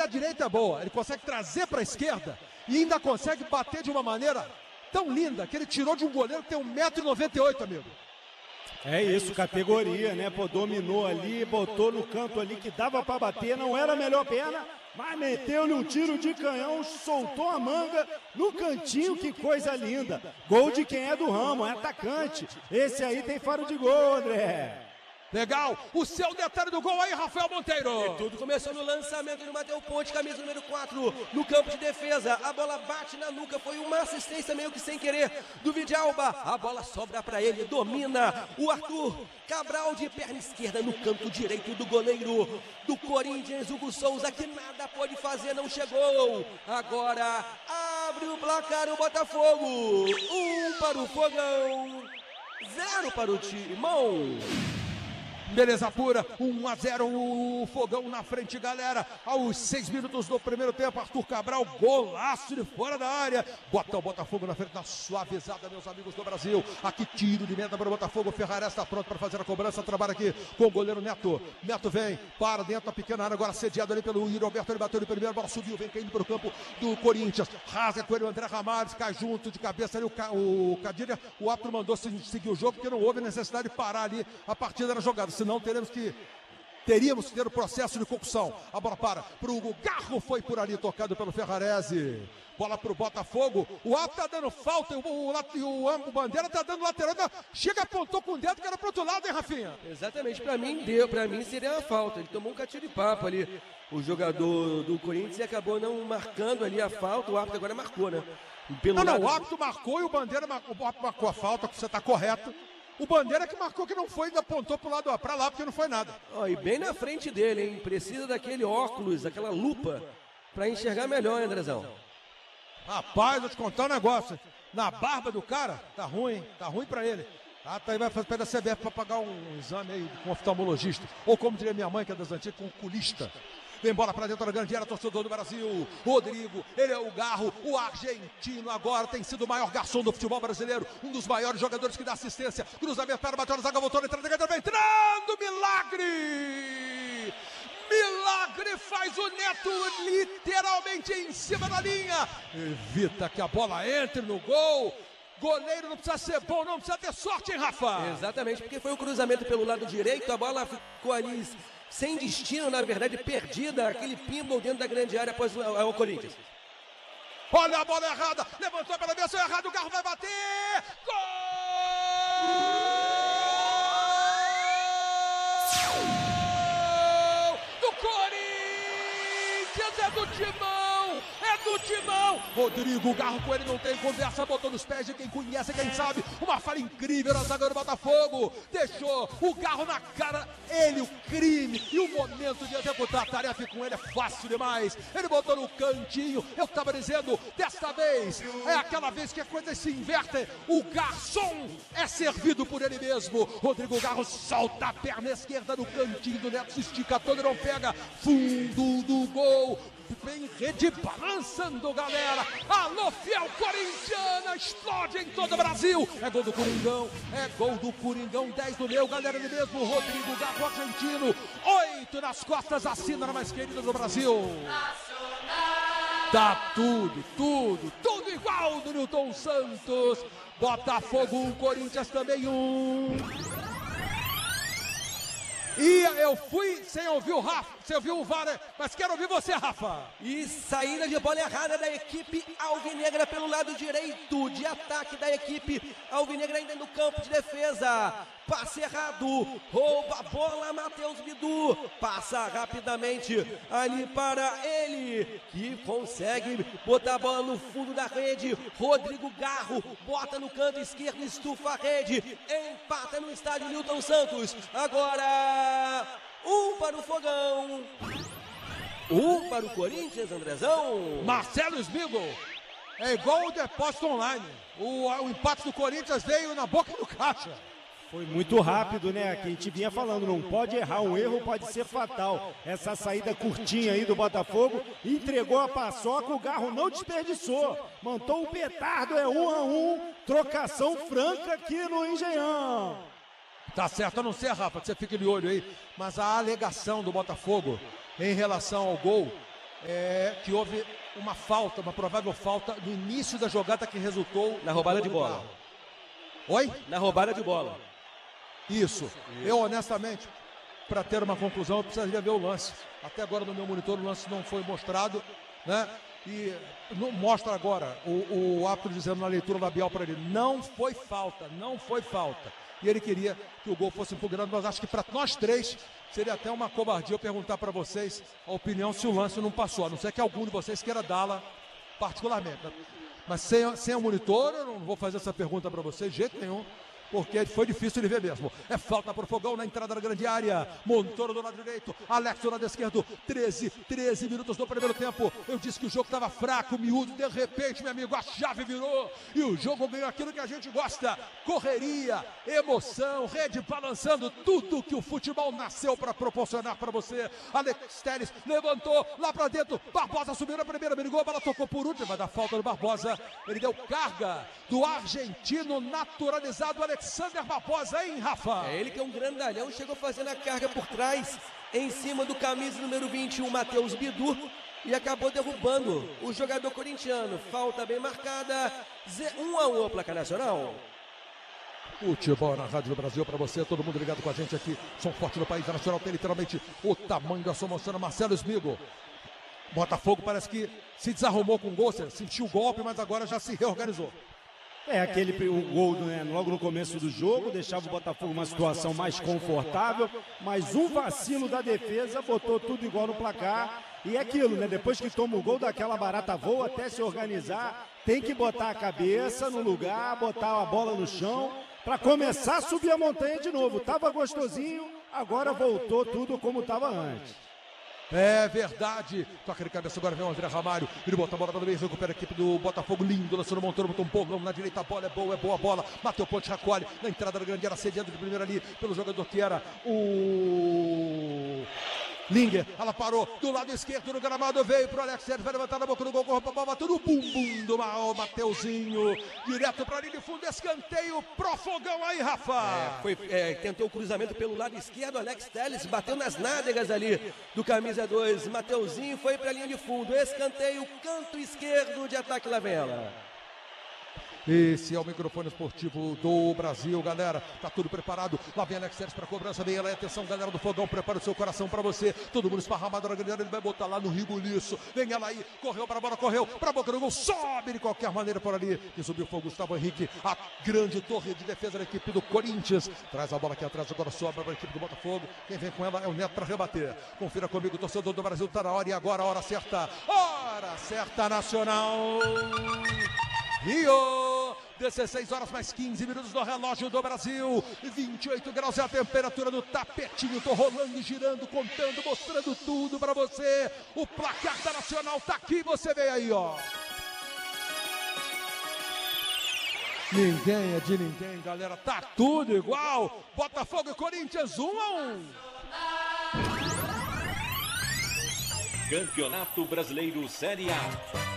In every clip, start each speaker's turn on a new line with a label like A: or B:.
A: da direita é boa, ele consegue trazer para a esquerda e ainda consegue bater de uma maneira tão linda que ele tirou de um goleiro que tem 1,98 m, amigo.
B: É isso, categoria, né? Pô, dominou ali, botou no canto ali que dava pra bater, não era a melhor perna, mas meteu-lhe um tiro de canhão, soltou a manga no cantinho, que coisa linda. Gol de quem é do ramo, é atacante. Esse aí tem faro de gol, André.
A: Legal, o seu detalhe do gol aí, Rafael Monteiro.
C: E tudo começou no lançamento do Matheus Ponte, camisa número 4, no campo de defesa. A bola bate na nuca, foi uma assistência meio que sem querer do Vidalba. A bola sobra pra ele, domina o Arthur Cabral de perna esquerda no canto direito do goleiro do Corinthians, Hugo Souza, que nada pode fazer, não chegou. Agora abre o placar o Botafogo. 1 para o Fogão, 0 para o Timão.
A: Beleza pura, 1-0, o Fogão na frente, galera. Aos 6 minutos do primeiro tempo, Arthur Cabral, golaço de fora da área. Bota o Botafogo na frente, na suavizada, meus amigos do Brasil. Aqui tiro de meta para o Botafogo. Ferrarese está pronto para fazer a cobrança. Trabalha aqui com o goleiro Neto. Neto vem, para dentro da pequena área, agora sediado ali pelo Roberto. Ele bateu de primeiro, a bola subiu, vem caindo para o campo do Corinthians. Rasga com ele o André Ramalhos, cai junto de cabeça ali o Cadilha. O árbitro mandou seguir o jogo porque não houve necessidade de parar ali a partida da jogada. Senão teríamos que ter o processo de concussão. A bola para pro Hugo, Garro foi por ali, tocado pelo Ferrarese. Bola pro Botafogo, o árbitro tá dando falta, o Bandeira tá dando lateral, chega, apontou com o dedo que era pro outro lado, hein, Rafinha?
C: Exatamente, pra mim seria uma falta, ele tomou um catinho de papo ali, o jogador do Corinthians, e acabou não marcando ali a falta, o árbitro agora marcou, né?
A: O árbitro marcou e o Bandeira marcou a falta, você tá correto. O Bandeira que marcou que não foi, ainda apontou pro lado pra lá, porque não foi nada.
C: E bem na frente dele, hein? Precisa daquele óculos, aquela lupa, pra enxergar melhor, hein, Andrezão?
A: Rapaz, vou te contar um negócio. Na barba do cara, tá ruim pra ele. Tá aí, vai fazer pé da CBF pra pagar um exame aí com um oftalmologista. Ou como diria minha mãe, que é das antigas, com um oculista. Vem bola pra dentro da grande área, torcedor do Brasil. Rodrigo, ele é o Garro, o argentino agora tem sido o maior garçom do futebol brasileiro. Um dos maiores jogadores que dá assistência. Cruzamento para bateu na zaga, voltou na entrada, vem entrando, milagre! Milagre faz o Neto literalmente em cima da linha. Evita que a bola entre no gol. Goleiro não precisa ser bom, não precisa ter sorte, hein, Rafa?
C: Exatamente, porque foi um cruzamento pelo lado direito, a bola ficou ali sem destino, na verdade, perdida, aquele pinball dentro da grande área após o Corinthians.
A: Olha a bola errada, levantou pela direção errada, o Garro vai bater! Gol! Do Corinthians, é do Timão! É do Timão! Rodrigo, Garro com ele não tem conversa, botou nos pés de quem conhece, quem sabe. Uma falha incrível na zaga do Botafogo. Deixou o Garro na cara, ele, o crime e o momento de executar a tarefa com ele é fácil demais. Ele botou no cantinho, eu tava dizendo, desta vez é aquela vez que a coisa se inverte. O garçom é servido por ele mesmo. Rodrigo Garro solta a perna esquerda no cantinho do Neto, se estica todo, não pega. Fundo do gol. Vem rede balançando, galera. Alô, fiel corintiana, explode em todo o Brasil. É gol do Coringão, 10 do meu, galera, ele mesmo, Rodrigo Garro, argentino. 8 nas costas, assina na mais querida do Brasil. Tá tudo igual do Nilton Santos. Botafogo 1, Corinthians também 1. E eu fui sem ouvir o Rafa, sem ouvir o VAR, mas quero ouvir você, Rafa.
C: E saída de bola errada da equipe alvinegra pelo lado direito de ataque da equipe alvinegra ainda no campo de defesa. Passe errado, rouba a bola, Matheus Bidu, passa rapidamente ali para ele, que consegue botar a bola no fundo da rede. Rodrigo Garro bota no canto esquerdo, estufa a rede, empata no estádio Nilton Santos. Agora 1 para o Fogão, 1 para o Corinthians, Andrezão.
A: Marcelo Smigol, é igual o depósito online. O empate do Corinthians veio na boca do caixa.
B: Foi muito rápido, né? Que a gente vinha falando, não pode errar, um erro pode ser fatal. Essa saída curtinha aí do Botafogo, entregou a paçoca, o Garro não desperdiçou. Montou um petardo, é 1-1, trocação franca aqui no Engenhão.
A: Tá certo, a não ser, Rafa, que você fique de olho aí, mas a alegação do Botafogo em relação ao gol que houve uma falta, uma provável falta no início da jogada que resultou
C: na roubada de bola.
A: Oi?
C: Na roubada de bola.
A: Isso. Eu, honestamente, para ter uma conclusão, eu precisaria ver o lance. Até agora no meu monitor o lance não foi mostrado, né? E não mostra agora o árbitro dizendo na leitura labial para ele, não foi falta. E ele queria que o gol fosse impugnado, mas acho que para nós três seria até uma covardia eu perguntar para vocês a opinião se o lance não passou, a não ser que algum de vocês queira dá-la particularmente. Mas sem o monitor eu não vou fazer essa pergunta para vocês de jeito nenhum. Porque foi difícil de ver mesmo. É falta para o Fogão na entrada da grande área. Montoro do lado direito, Alex do lado esquerdo. 13 minutos do primeiro tempo. Eu disse que o jogo estava fraco, miúdo. De repente, meu amigo, a chave virou. E o jogo ganhou aquilo que a gente gosta. Correria, emoção, rede balançando. Tudo que o futebol nasceu para proporcionar para você. Alex Telles levantou lá para dentro. Barbosa subiu na primeira, brigou, a bola tocou por último. Vai dar falta do Barbosa. Ele deu carga do argentino naturalizado Alexander Barbosa, hein, Rafa?
C: Ele que é um grandalhão, chegou fazendo a carga por trás, em cima do camisa número 21, Matheus Bidu, e acabou derrubando o jogador corintiano. Falta bem marcada, 1-1 o placar nacional.
A: Futebol na Rádio do Brasil para você, todo mundo ligado com a gente aqui. Som forte no país nacional, tem literalmente o tamanho da sua moção. Marcelo Smigo. Botafogo parece que se desarrumou com o gol, sentiu o golpe, mas agora já se reorganizou.
B: O gol, né, logo no começo do jogo, deixava o Botafogo uma situação mais confortável, mas um vacilo da defesa botou tudo igual no placar. E é aquilo, né? Depois que toma o gol, daquela barata voa até se organizar, tem que botar a cabeça no lugar, botar a bola no chão, para começar a subir a montanha de novo. Tava gostosinho, agora voltou tudo como estava antes.
A: É verdade. Toca de cabeça agora, vem o André Ramalho. Ele bota a bola no meio, recupera a equipe do Botafogo. Lindo, lançando o Montoro, botou um bolão na direita. A bola é boa a bola. Mateu Ponte recolhe na entrada da grande área, sediando de primeira ali pelo jogador que era o Linger. Ela parou do lado esquerdo no gramado, veio pro Alex Telles, vai levantar na boca do gol, correu pra bola, bateu no bumbum do Mateuzinho, direto pra linha de fundo, escanteio pro Fogão aí, Rafa.
C: Tentou o cruzamento pelo lado esquerdo, Alex Telles bateu nas nádegas ali do camisa 2, Mateuzinho foi pra linha de fundo, escanteio, canto esquerdo de ataque, lá vem ela.
A: Esse é o microfone esportivo do Brasil, galera. Tá tudo preparado. Lá vem Alex Telles pra cobrança. Vem ela, atenção, galera do Fogão. Prepara o seu coração pra você. Todo mundo esparramado na grande área. Ele vai botar lá no ribuliço. Vem ela aí. Correu pra bola, correu pra boca do gol. Sobe de qualquer maneira por ali. E subiu foi o Gustavo Henrique. A grande torre de defesa da equipe do Corinthians. Traz a bola aqui atrás. Agora sobe pra equipe do Botafogo. Quem vem com ela é o Neto pra rebater. Confira comigo, torcedor do Brasil. Tá na hora. E agora a hora certa. Hora certa nacional. Rio, 16 horas mais 15 minutos no relógio do Brasil, 28 graus é a temperatura do tapetinho, tô rolando e girando, contando, mostrando tudo pra você, o placar da Nacional tá aqui, você vê aí, ó. Ninguém é de ninguém, galera, tá tudo igual, Botafogo e Corinthians 1-1.
D: Campeonato Brasileiro Série A.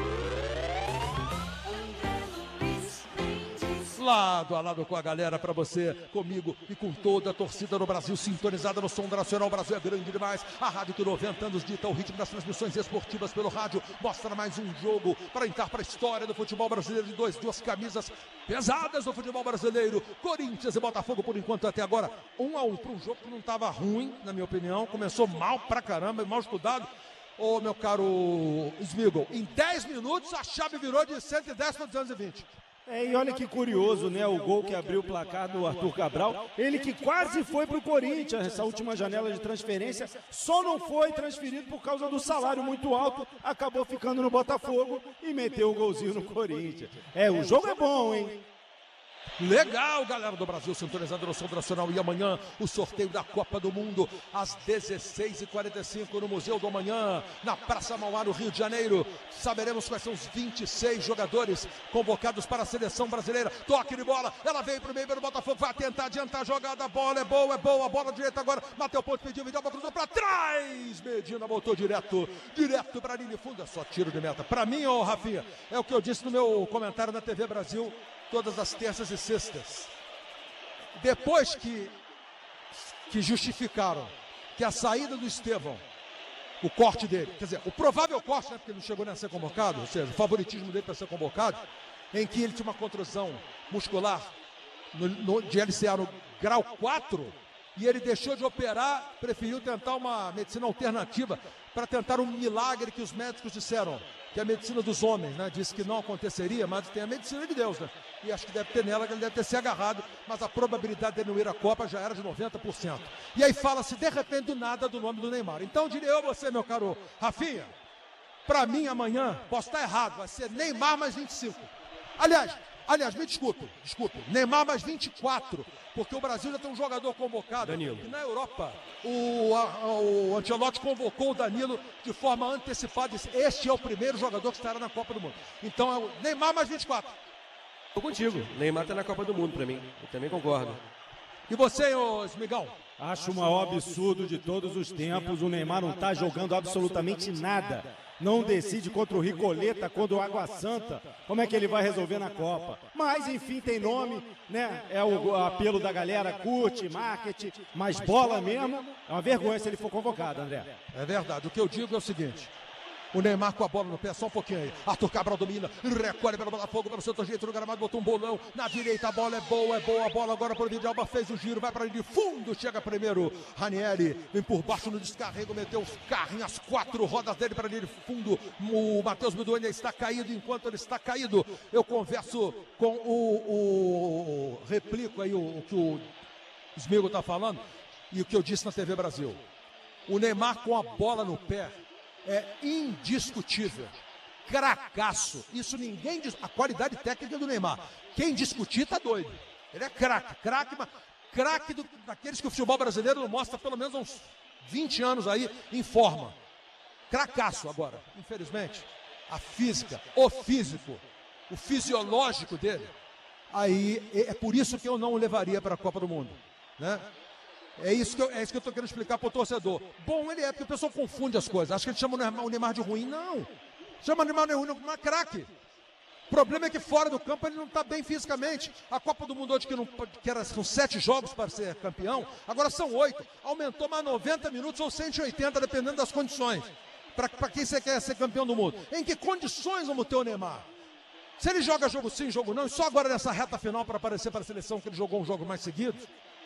A: Lado a lado com a galera, pra você, comigo e com toda a torcida do Brasil, sintonizada no som da Nacional. O Brasil é grande demais, a rádio que 90 anos dita o ritmo das transmissões esportivas pelo rádio, mostra mais um jogo para entrar para a história do futebol brasileiro, de duas camisas pesadas do futebol brasileiro, Corinthians e Botafogo, por enquanto até agora 1-1, para um jogo que não estava ruim, na minha opinião, começou mal pra caramba, mal estudado. Ô, meu caro Smigol, em 10 minutos a chave virou de 110 para 220.
B: E olha que curioso, né? O gol que abriu o placar do Arthur Cabral, ele que quase foi pro Corinthians nessa última janela de transferência, só não foi transferido por causa do salário muito alto, acabou ficando no Botafogo e meteu o golzinho no Corinthians. O jogo é bom, hein?
A: Legal, galera do Brasil, sintonizando no som nacional. E amanhã o sorteio da Copa do Mundo às 16h45 no Museu do Amanhã, na Praça Mauá, no Rio de Janeiro. Saberemos quais são os 26 jogadores convocados para a seleção brasileira. Toque de bola, ela veio pro meio do Botafogo, vai tentar adiantar a jogada, a bola é boa, a bola direita agora, Mateu Ponte pediu, cruzou pra trás, Medina botou direto pra linha de fundo, é só tiro de meta. Pra mim, ô Rafinha, é o que eu disse no meu comentário na TV Brasil, todas as terças e sextas. Depois que justificaram que a saída do Estevão o corte dele, quer dizer, o provável corte, né, porque ele não chegou nem a ser convocado, ou seja, o favoritismo dele para ser convocado, em que ele tinha uma contusão muscular de LCA no grau 4, e ele deixou de operar, preferiu tentar uma medicina alternativa para tentar um milagre que os médicos disseram, que é a medicina dos homens, né? Disse que não aconteceria, mas tem a medicina de Deus, né? E acho que deve ter nela, que ele deve ter se agarrado, mas a probabilidade dele não ir à Copa já era de 90%. E aí fala-se, de repente, do nada, do nome do Neymar. Então, diria eu a você, meu caro Rafinha, para mim, amanhã, posso estar errado, vai ser Neymar mais 25. Aliás, me desculpe, Neymar mais 24, porque o Brasil já tem um jogador convocado.
C: Danilo.
A: E na Europa, o Ancelotti convocou o Danilo de forma antecipada. Este é o primeiro jogador que estará na Copa do Mundo. Então é o Neymar mais 24.
C: Tô contigo, Neymar tá na Copa do Mundo pra mim, eu também concordo.
A: E você, ô Smigão?
B: Acho o maior absurdo de todos os tempos. O Neymar não tá jogando absolutamente nada. Não decide contra o Ricoleta, contra o Água Santa. Como é que ele vai resolver na Copa? Mas, enfim, tem nome, né? É o apelo da galera, curte, marketing, mas bola mesmo. É uma vergonha se ele for convocado, André.
A: É verdade. O que eu digo é o seguinte. O Neymar com a bola no pé, só um pouquinho aí. Arthur Cabral domina, recolhe pelo Botafogo, pelo seu jeito no gramado, botou um bolão. Na direita a bola é boa. A bola agora para o Vidalba, fez o giro, vai para ali de fundo. Chega primeiro Ranieri, vem por baixo no descarrego, meteu os carrinhos, as 4 rodas dele para ali de fundo. O Matheus Miduani está caído, enquanto ele está caído, eu converso com replico aí o que o Smigo está falando e o que eu disse na TV Brasil. O Neymar com a bola no pé é indiscutível, cracaço, isso ninguém diz, a qualidade técnica do Neymar, quem discutir tá doido, ele é craque daqueles que o futebol brasileiro não mostra há pelo menos uns 20 anos aí em forma, cracaço. Agora, infelizmente, a física, o físico, o fisiológico dele, aí é por isso que eu não o levaria para a Copa do Mundo, né? É isso que eu estou querendo explicar para o torcedor. Bom, ele é, porque o pessoal confunde as coisas. Acho que ele chama o Neymar de ruim. Não. Chama o Neymar de ruim, não é craque. O problema é que fora do campo ele não está bem fisicamente. A Copa do Mundo hoje, são 7 jogos para ser campeão, agora são 8. Aumentou mais 90 minutos ou 180, dependendo das condições. Para quem você quer ser campeão do mundo. Em que condições vamos ter o Neymar? Se ele joga jogo sim, jogo não, e só agora nessa reta final para aparecer para a seleção que ele jogou um jogo mais seguido,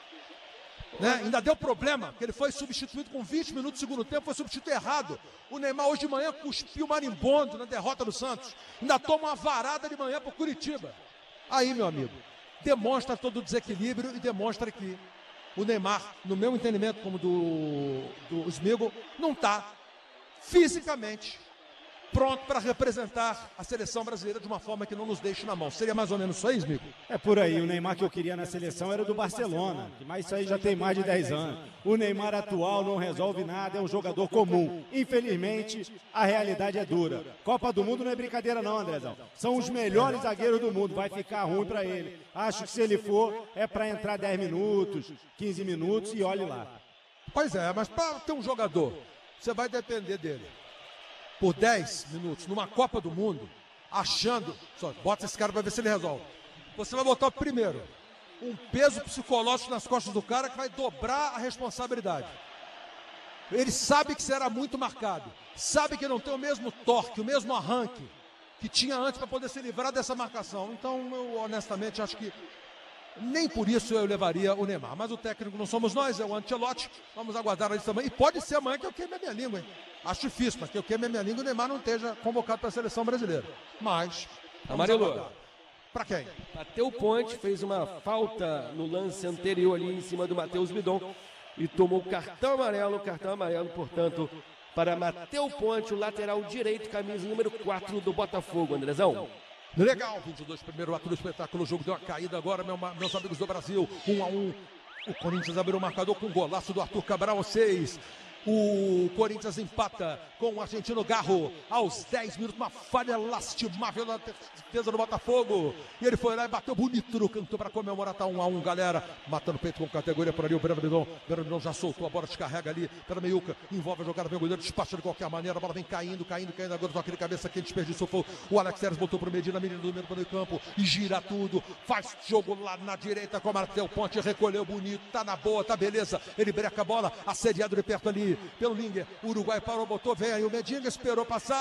A: né? Ainda deu problema, porque ele foi substituído com 20 minutos do segundo tempo, foi substituído errado. O Neymar hoje de manhã cuspiu marimbondo na derrota do Santos. Ainda toma uma varada de manhã para o Curitiba. Aí, meu amigo, demonstra todo o desequilíbrio e demonstra que o Neymar, no meu entendimento, como do Smigo, não está fisicamente pronto para representar a seleção brasileira de uma forma que não nos deixe na mão. Seria mais ou menos isso aí, Smigo?
B: É por aí. O Neymar que eu queria na seleção era do Barcelona, mas isso aí já tem mais de 10 anos. O Neymar atual não resolve nada, é um jogador comum. Infelizmente, a realidade é dura. Copa do Mundo não é brincadeira não, Andrezão. São os melhores zagueiros do mundo, vai ficar ruim para ele. Acho que se ele for, é para entrar 10 minutos, 15 minutos e olhe lá.
A: Pois é, mas para ter um jogador, você vai depender dele por 10 minutos, numa Copa do Mundo, achando, só bota esse cara para ver se ele resolve. Você vai botar primeiro um peso psicológico nas costas do cara que vai dobrar a responsabilidade. Ele sabe que será muito marcado, sabe que não tem o mesmo torque, o mesmo arranque que tinha antes para poder se livrar dessa marcação. Então, eu honestamente acho que nem por isso eu levaria o Neymar. Mas o técnico não somos nós, é o Ancelotti. Vamos aguardar isso também. E pode ser amanhã que eu queime a minha língua, hein? Acho difícil, mas que eu queime a minha língua e o Neymar não esteja convocado para a seleção brasileira. Mas,
C: Amarelo.
A: Para quem?
C: Matheus Ponte fez uma falta no lance anterior ali em cima do Matheus Bidon e tomou cartão amarelo, portanto, para Matheus Ponte, o lateral direito, camisa número 4 do Botafogo, Andrezão.
A: Legal, 22, primeiro ato do espetáculo, o jogo deu uma caída agora, meus amigos do Brasil, 1-1, o Corinthians abriu o marcador com um golaço do Arthur Cabral, 6, o Corinthians empata com o argentino Garro, aos 10 minutos, uma falha lastimável na defesa do Botafogo, e ele foi lá e bateu bonito no canto para comemorar, tá 1-1, galera, matando o peito com categoria por ali, o Breno Bidon já soltou a bola, descarrega ali pela meiuca, envolve a jogada, vem o goleiro, despacha de qualquer maneira, a bola vem caindo, agora toca de cabeça, quem desperdiçou foi o Alex Telles, botou pro Medina, menino do meio para o campo, e gira tudo, faz jogo lá na direita com o Matheus Ponte, recolheu bonito, tá na boa, tá beleza, ele breca a bola, assediado de perto ali, ali pelo Linger. O Uruguai parou, botou, vem aí o Medinga, esperou passar.